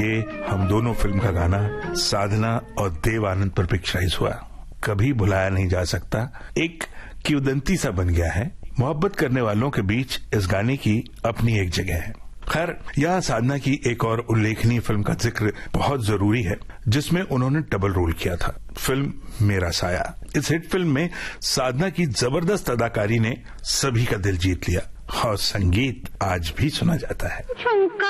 ये हम दोनों फिल्म का गाना साधना और देव आनंद पर पिक्चराइज हुआ। कभी भुलाया नहीं जा सकता, एक किंवदंती सा बन गया है। मोहब्बत करने वालों के बीच इस गाने की अपनी एक जगह है। खैर, यहाँ साधना की एक और उल्लेखनीय फिल्म का जिक्र बहुत जरूरी है, जिसमें उन्होंने डबल रोल किया था, फिल्म मेरा साया। इस हिट फिल्म में साधना की जबरदस्त अदाकारी ने सभी का दिल जीत लिया और संगीत आज भी सुना जाता है।